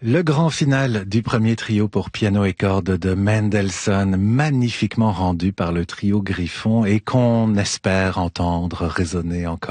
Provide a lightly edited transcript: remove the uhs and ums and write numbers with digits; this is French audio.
Le grand final du premier trio pour piano et cordes de Mendelssohn, magnifiquement rendu par le trio Griffon et qu'on espère entendre résonner encore